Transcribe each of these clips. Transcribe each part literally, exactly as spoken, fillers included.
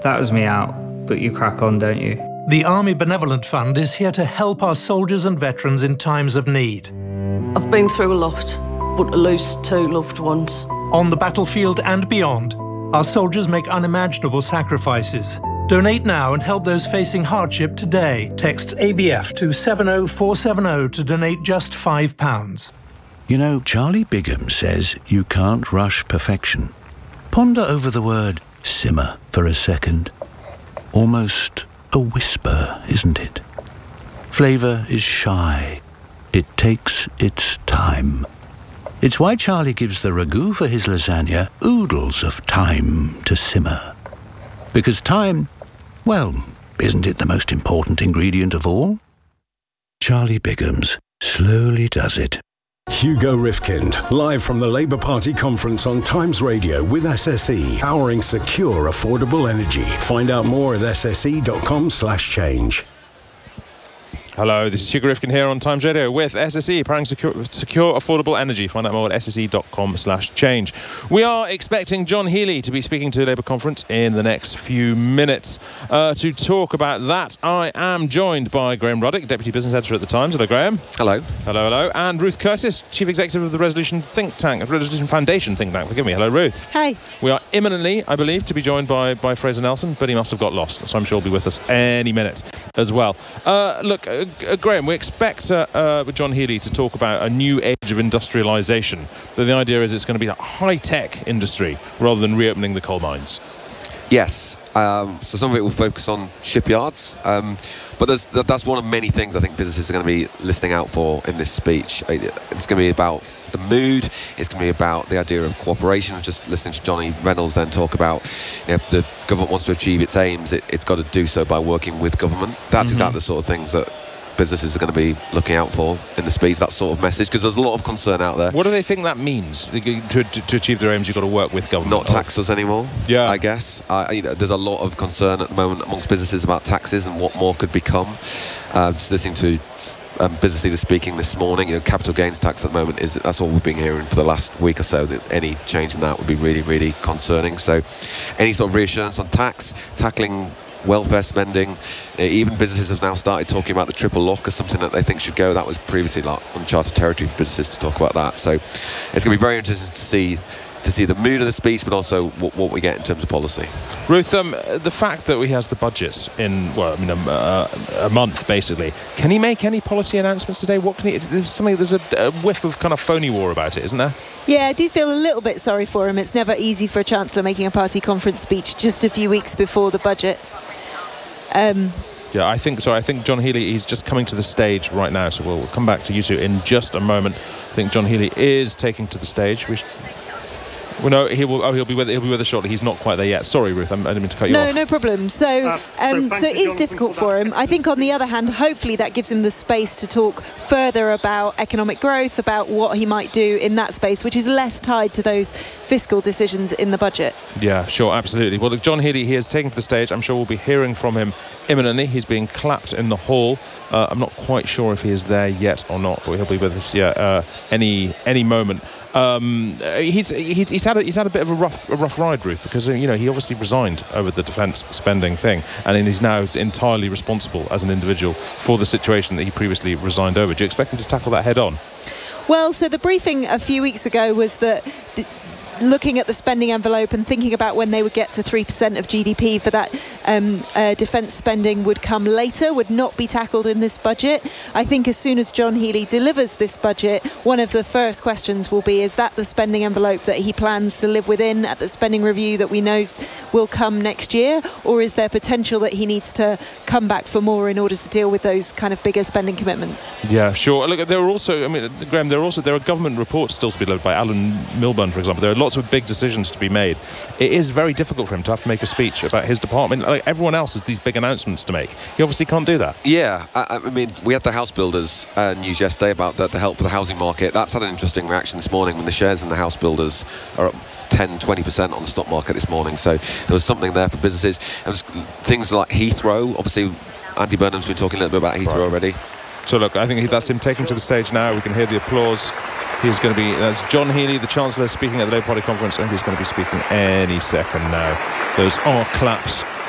That was me out, but you crack on, don't you? The Army Benevolent Fund is here to help our soldiers and veterans in times of need. I've been through a lot, but to lose two loved ones. On the battlefield and beyond, our soldiers make unimaginable sacrifices. Donate now and help those facing hardship today. Text A B F to seven oh four seven oh to donate just five pounds. You know, Charlie Bigham says you can't rush perfection. Ponder over the word simmer for a second. Almost a whisper, isn't it? Flavour is shy. It takes its time. It's why Charlie gives the ragu for his lasagna oodles of time to simmer. Because time, well, isn't it the most important ingredient of all? Charlie Bigham's slowly does it. Hugo Rifkind, live from the Labour Party conference on Times Radio with S S E, powering secure, affordable energy. Find out more at s s e dot com slash change. Hello, this is Hugo Rifkind here on Times Radio with S S E, powering secure, secure affordable energy. Find out more at s s e dot com slash change. We are expecting John Healey to be speaking to a Labour conference in the next few minutes. Uh, to talk about that, I am joined by Graham Ruddock, Deputy Business Editor at The Times. Hello, Graham. Hello. Hello, hello. And Ruth Curtis, Chief Executive of the Resolution Think Tank, Resolution Foundation Think Tank. Forgive me. Hello, Ruth. Hi. We are imminently, I believe, to be joined by, by Fraser Nelson, but he must have got lost, so I'm sure he'll be with us any minute as well. Uh, look, uh, uh, Graham, we expect uh, uh, John Healey to talk about a new age of industrialisation. But the idea is it's going to be a high-tech industry rather than reopening the coal mines. Yes. Um, so some of it will focus on shipyards. Um, but there's, that's one of many things I think businesses are going to be listening out for in this speech. It's going to be about the mood. It's going to be about the idea of cooperation. Just listening to Johnny Reynolds then talk about, you know, if the government wants to achieve its aims, it, it's got to do so by working with government. That's mm-hmm. exactly the sort of things that businesses are going to be looking out for in the speech, that sort of message, because there's a lot of concern out there. What do they think that means? To, to, to achieve their aims, you've got to work with government. Not tax us anymore, yeah. I guess. Uh, you know, there's a lot of concern at the moment amongst businesses about taxes and what more could become. Uh, just listening to um, business leaders speaking this morning, you know, capital gains tax at the moment, is that's all we've been hearing for the last week or so, that any change in that would be really, really concerning. So any sort of reassurance on tax, tackling welfare spending, uh, even businesses have now started talking about the triple lock as something that they think should go. That was previously like uncharted territory for businesses to talk about that. So it's going to be very interesting to see to see the mood of the speech, but also what, what we get in terms of policy. Ruth, um, the fact that he has the budget in, well, I mean, a, uh, a month basically, can he make any policy announcements today? What can he? There's something. There's a, a whiff of kind of phony war about it, isn't there? Yeah, I do feel a little bit sorry for him. It's never easy for a Chancellor making a party conference speech just a few weeks before the budget. Um, yeah, I think so. I think John Healey, he's just coming to the stage right now, so we'll come back to you two in just a moment. I think John Healey is taking to the stage. We should, well, no, he will. Oh, he'll be with. He'll be with us shortly. He's not quite there yet. Sorry, Ruth. I'm, I didn't mean to cut you no, off. No, no problem. So, uh, um, so, so it is difficult for him. I think, on the other hand, hopefully that gives him the space to talk further about economic growth, about what he might do in that space, which is less tied to those fiscal decisions in the budget. Yeah, sure, absolutely. Well, look, John Healey, he is taken to the stage. I'm sure we'll be hearing from him imminently. He's being clapped in the hall. Uh, I'm not quite sure if he is there yet or not, but he'll be with us, yeah, uh, any any moment. Um, he's, he's he's had a, he's had a bit of a rough a rough ride, Ruth, because uh, you know he obviously resigned over the defence spending thing, and then he's now entirely responsible as an individual for the situation that he previously resigned over. Do you expect him to tackle that head on? Well, so the briefing a few weeks ago was that the, looking at the spending envelope and thinking about when they would get to three percent of G D P for that um, uh, defence spending would come later, would not be tackled in this budget. I think as soon as John Healey delivers this budget, one of the first questions will be, is that the spending envelope that he plans to live within at the spending review that we know will come next year, or is there potential that he needs to come back for more in order to deal with those kind of bigger spending commitments? Yeah, sure. Look, there are also, I mean, Graham, there are also there are government reports still to be delivered by Alan Milburn, for example. There are lots of big decisions to be made. It is very difficult for him to have to make a speech about his department. Like everyone else has these big announcements to make. He obviously can't do that. Yeah, I, I mean, we had the house builders uh, news yesterday about the, the help for the housing market. That's had an interesting reaction this morning when the shares in the house builders are up ten, twenty percent on the stock market this morning. So there was something there for businesses. And things like Heathrow, obviously Andy Burnham's been talking a little bit about Heathrow right. already. So look, I think that's him taking to the stage now. We can hear the applause. He's going to be, that's John Healey, the Chancellor, speaking at the Labour Party conference, and he's going to be speaking any second now. Those are claps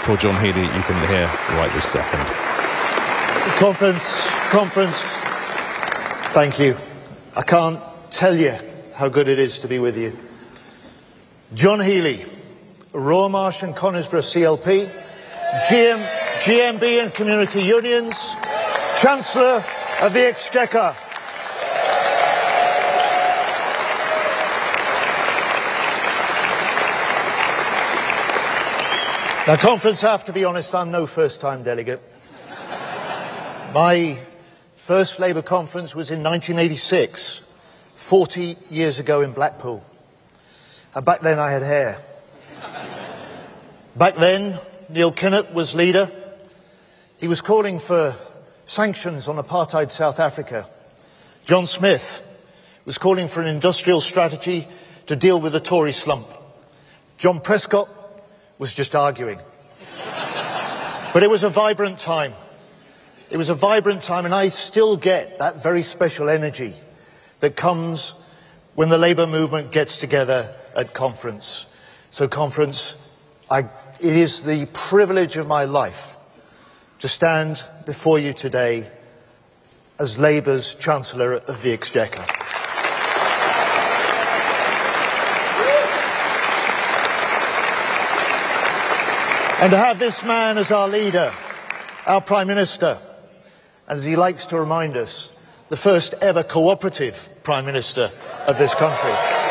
for John Healey you can hear right this second. Conference, conference, thank you. I can't tell you how good it is to be with you. John Healey, Royal Marsh and Conisbrough C L P, G M, G M B and Community Unions, Chancellor of the Exchequer. Now, conference, I have to be honest, I'm no first-time delegate. My first Labour conference was in nineteen eighty-six, forty years ago in Blackpool. And back then I had hair. Back then, Neil Kinnock was leader. He was calling for sanctions on apartheid South Africa. John Smith was calling for an industrial strategy to deal with the Tory slump. John Prescott was just arguing. But it was a vibrant time. It was a vibrant time, and I still get that very special energy that comes when the Labour movement gets together at conference. So conference, I, it is the privilege of my life to stand before you today as Labour's Chancellor of the Exchequer. And to have this man as our leader, our Prime Minister, and as he likes to remind us, the first ever cooperative Prime Minister of this country.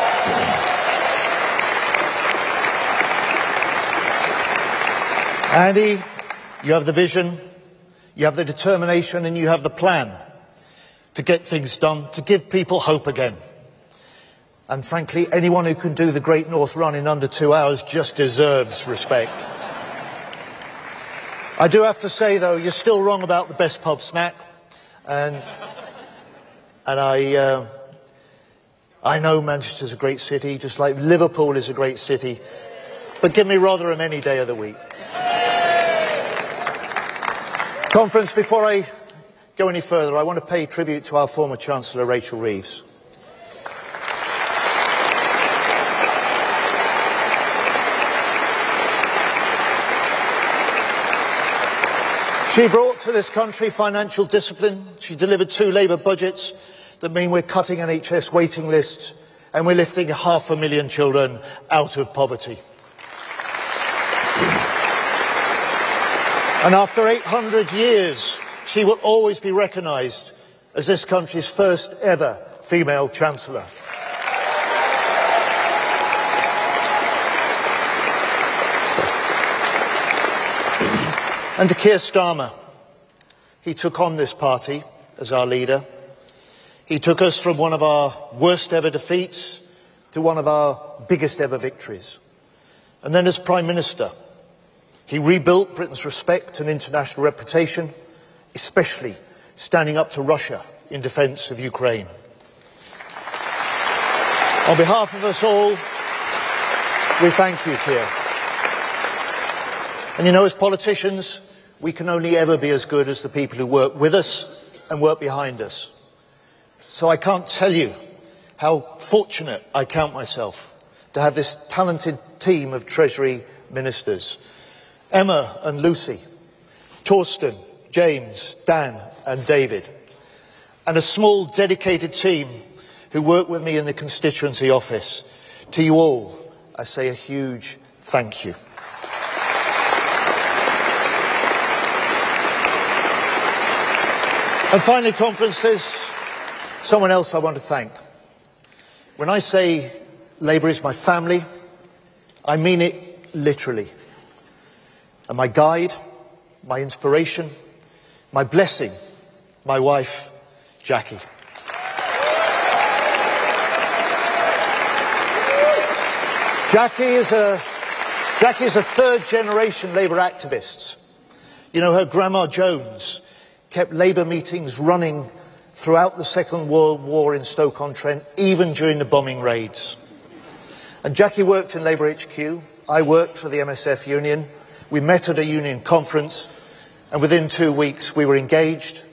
Andy, you have the vision, you have the determination, and you have the plan to get things done, to give people hope again. And frankly, anyone who can do the Great North Run in under two hours just deserves respect. I do have to say, though, you're still wrong about the best pub snack, and and I uh, I know Manchester's a great city, just like Liverpool is a great city, but give me Rotherham any day of the week. Conference, before I go any further, I want to pay tribute to our former Chancellor, Rachel Reeves. She brought to this country financial discipline. She delivered two Labour budgets that mean we're cutting N H S waiting lists and we're lifting half a million children out of poverty. And after eight hundred years, she will always be recognised as this country's first ever female Chancellor. And to Keir Starmer, he took on this party as our leader. He took us from one of our worst ever defeats to one of our biggest ever victories. And then as Prime Minister, he rebuilt Britain's respect and international reputation, especially standing up to Russia in defence of Ukraine. On behalf of us all, we thank you, Keir. And you know, as politicians, we can only ever be as good as the people who work with us and work behind us. So I can't tell you how fortunate I count myself to have this talented team of Treasury ministers. Emma and Lucy, Torsten, James, Dan and David. And a small dedicated team who work with me in the constituency office. To you all, I say a huge thank you. And finally, conference, there's someone else I want to thank. When I say Labour is my family, I mean it literally. And my guide, my inspiration, my blessing, my wife, Jackie. Jackie is a, Jackie is a third generation Labour activist. You know, her grandma Jones kept Labour meetings running throughout the Second World War in Stoke-on-Trent, even during the bombing raids. And Jackie worked in Labour H Q, I worked for the M S F union, we met at a union conference, and within two weeks we were engaged.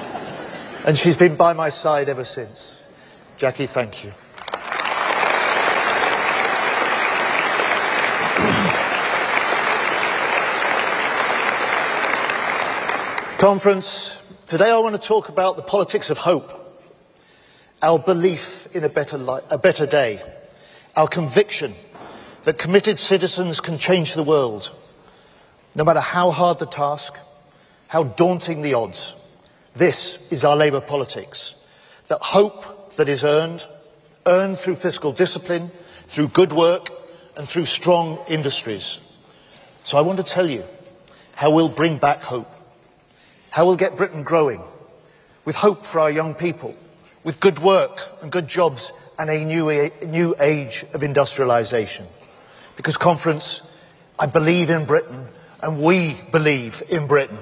And she's been by my side ever since. Jackie, thank you. Conference, today I want to talk about the politics of hope, our belief in a better, li- a better day, our conviction that committed citizens can change the world, no matter how hard the task, how daunting the odds. This is our Labour politics, that hope that is earned, earned through fiscal discipline, through good work and through strong industries. So I want to tell you how we'll bring back hope, how we'll get Britain growing, with hope for our young people, with good work and good jobs and a new, a new age of industrialisation. Because, Conference, I believe in Britain and we believe in Britain.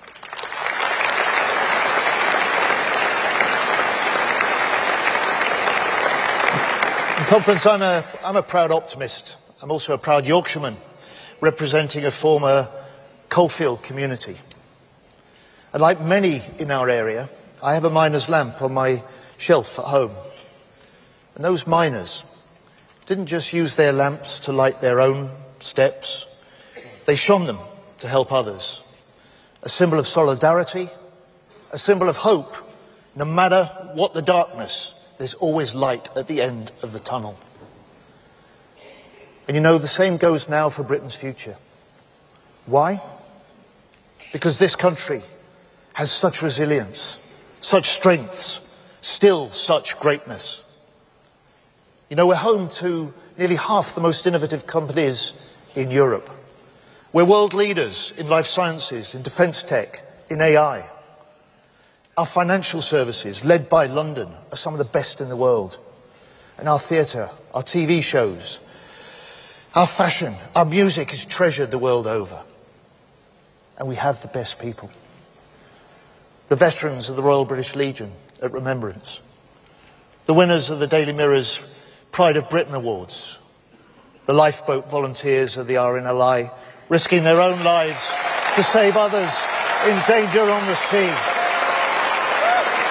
Conference, I'm a, I'm a proud optimist. I'm also a proud Yorkshireman, representing a former coalfield community. And like many in our area, I have a miner's lamp on my shelf at home. And those miners didn't just use their lamps to light their own steps, they shone them to help others. A symbol of solidarity, a symbol of hope. No matter what the darkness, there's always light at the end of the tunnel. And you know, the same goes now for Britain's future. Why? Because this country has such resilience, such strengths, still such greatness. You know, we're home to nearly half the most innovative companies in Europe. We're world leaders in life sciences, in defence tech, in A I. Our financial services, led by London, are some of the best in the world. And our theatre, our T V shows, our fashion, our music is treasured the world over. And we have the best people. The veterans of the Royal British Legion at Remembrance. The winners of the Daily Mirror's Pride of Britain Awards. The lifeboat volunteers of the R N L I, risking their own lives to save others in danger on the sea.